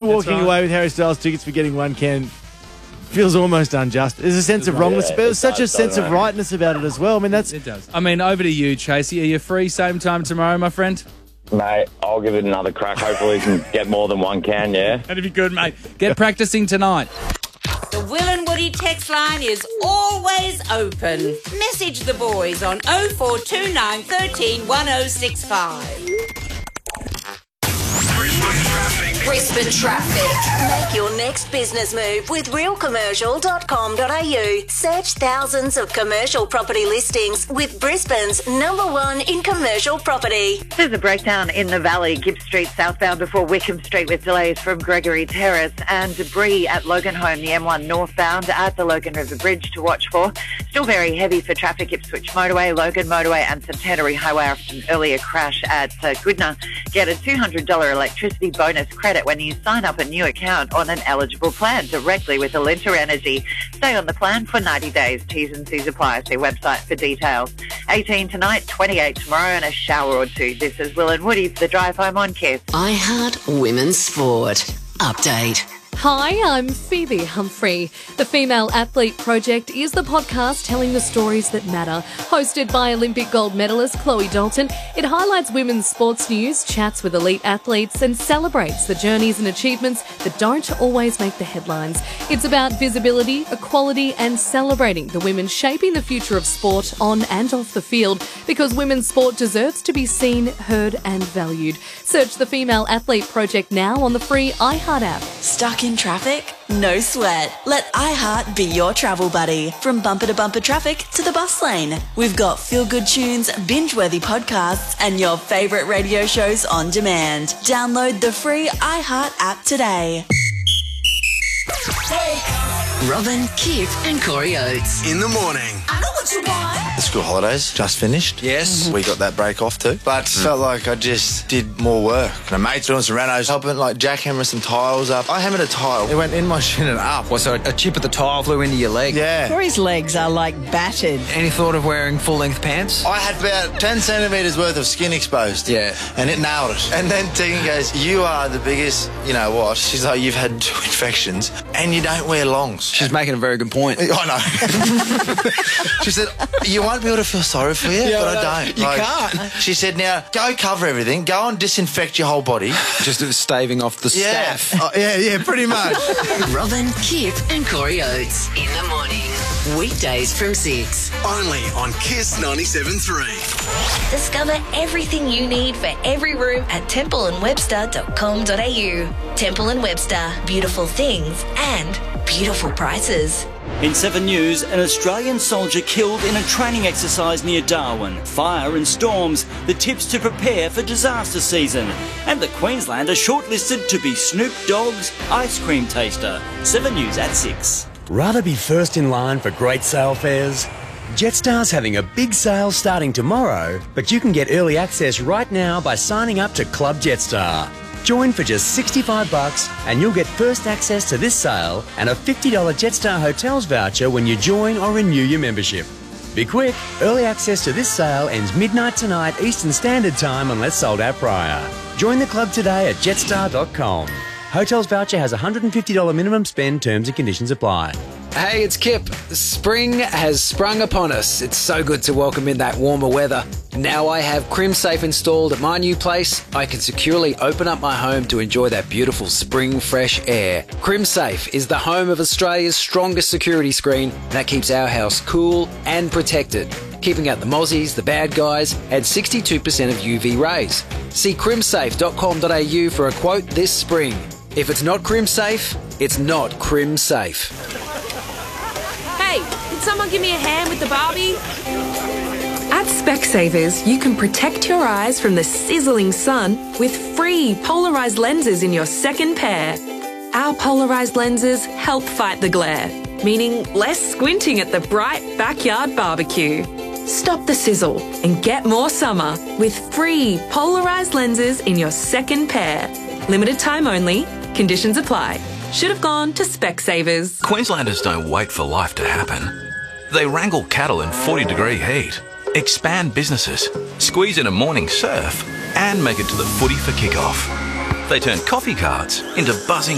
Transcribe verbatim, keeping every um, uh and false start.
walking right. away with Harry Styles tickets for getting one can feels almost unjust. There's a sense of wrongness, Yeah, but there's it such does, a sense doesn't of it? rightness about it as well. I mean, that's It does. I mean, over to you, Chasey. Are you free same time tomorrow, my friend? Mate, I'll give it another crack. Hopefully we can get more than one can, yeah? That'd be good, mate. Get practicing tonight. The Will and Woody text line is always open. Message the boys on oh four two nine, one three, one oh six five. Brisbane Traffic. Make your next business move with real commercial dot com dot a u. Search thousands of commercial property listings with Brisbane's number one in commercial property. There's a breakdown in the valley, Gibbs Street southbound before Wickham Street with delays from Gregory Terrace, and debris at Loganholme, the M one northbound at the Logan River Bridge to watch for. Still very heavy for traffic, Ipswich Motorway, Logan Motorway and Centenary Highway after an earlier crash at uh, Goodna. Get a two hundred dollars electricity bonus credit when you sign up a new account on an eligible plan directly with Alinta Energy. Stay on the plan for ninety days. T's and C's apply. See website for details. eighteen tonight, twenty-eight tomorrow and a shower or two. This is Will and Woody for the drive home on Kiss. I Heart Women's Sport. Update. Hi, I'm Phoebe Humphrey. The Female Athlete Project is the podcast telling the stories that matter. Hosted by Olympic gold medalist Chloe Dalton, it highlights women's sports news, chats with elite athletes, and celebrates the journeys and achievements that don't always make the headlines. It's about visibility, equality, and celebrating the women shaping the future of sport on and off the field, because women's sport deserves to be seen, heard, and valued. Search the Female Athlete Project now on the free iHeart app. Stuck in traffic? No sweat. Let iHeart be your travel buddy. From bumper to bumper traffic to the bus lane. We've got feel-good tunes, binge-worthy podcasts, and your favourite radio shows on demand. Download the free iHeart app today. Robin, Kip and Corey Oates. In the morning. I know what you want. The school holidays just finished. Yes, we got that break off too. But felt like I just did more work. My mate's doing some renos, helping like jackhammer some tiles up. I hammered a tile. It went in my shin and up. Well, so a chip of the tile flew into your leg? Yeah. Corey's legs are like battered. Any thought of wearing full-length pants? I had about ten centimetres worth of skin exposed. Yeah. And it nailed it. And then Tegan goes, you are the biggest, you know what? She's like, you've had two infections and you don't wear longs. She's making a very good point. I know. She said, you won't be able to feel sorry for you, Yeah, but no, I don't. you can't. She said, now, go cover everything. Go and disinfect your whole body. Just staving off the Yeah. staff. Oh, yeah, yeah, pretty much. Robin, Kip and Corey Oates. In the morning. Weekdays from six. Only on Kiss ninety-seven point three. Discover everything you need for every room at temple and webster dot com dot a u. Temple and Webster. Beautiful things and beautiful prices. In Seven News, an Australian soldier killed in a training exercise near Darwin. Fire and storms, the tips to prepare for disaster season. And the Queenslander shortlisted to be Snoop Dogg's ice cream taster. Seven News at six. Rather be first in line for great sale fares? Jetstar's having a big sale starting tomorrow, but you can get early access right now by signing up to Club Jetstar. Join for just sixty-five bucks and you'll get first access to this sale and a fifty dollars Jetstar Hotels voucher when you join or renew your membership. Be quick, early access to this sale ends midnight tonight Eastern Standard Time unless sold out prior. Join the club today at jetstar dot com. Hotels voucher has a one hundred fifty dollars minimum spend, terms and conditions apply. Hey, it's Kip. Spring has sprung upon us. It's so good to welcome in that warmer weather. Now I have CrimSafe installed at my new place. I can securely open up my home to enjoy that beautiful spring fresh air. CrimSafe is the home of Australia's strongest security screen that keeps our house cool and protected, keeping out the mozzies, the bad guys, and sixty-two percent of U V rays. See crimsafe dot com dot a u for a quote this spring. If it's not CrimSafe, it's not CrimSafe. Hey, can someone give me a hand with the Barbie? At Specsavers, you can protect your eyes from the sizzling sun with free polarised lenses in your second pair. Our polarised lenses help fight the glare, meaning less squinting at the bright backyard barbecue. Stop the sizzle and get more summer with free polarised lenses in your second pair. Limited time only. Conditions apply. Should have gone to Specsavers. Queenslanders don't wait for life to happen. They wrangle cattle in forty degree heat, expand businesses, squeeze in a morning surf, and make it to the footy for kickoff. They turn coffee cards into buzzing